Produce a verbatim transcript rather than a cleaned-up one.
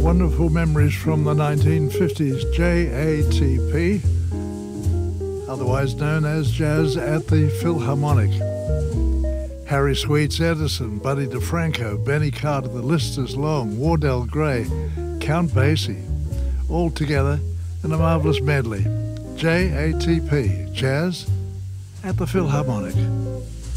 Wonderful memories from the nineteen fifties. J A T P, otherwise known as Jazz at the Philharmonic. Harry Sweets Edison, Buddy DeFranco, Benny Carter, the list is long, Wardell Gray, Count Basie, all together in a marvellous medley. J A T P, Jazz at the Philharmonic.